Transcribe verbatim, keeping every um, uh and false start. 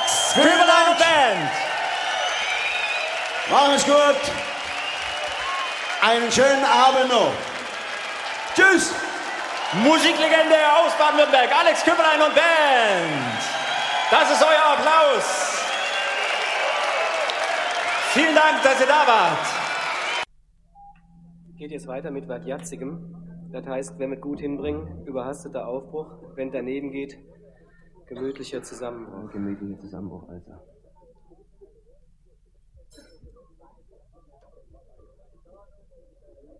Alex Köberlein und Band. Machen es gut. Einen schönen Abend noch. Tschüss. Musiklegende aus Baden-Württemberg, Alex Köberlein und Band. Das ist euer Applaus. Vielen Dank, dass ihr da wart. Geht jetzt weiter mit was Jatzigem. Das heißt, wenn wir gut hinbringen, überhasteter Aufbruch. Wenn daneben geht, gemütlicher Zusammenbruch. Gemütlicher Zusammenbruch, also.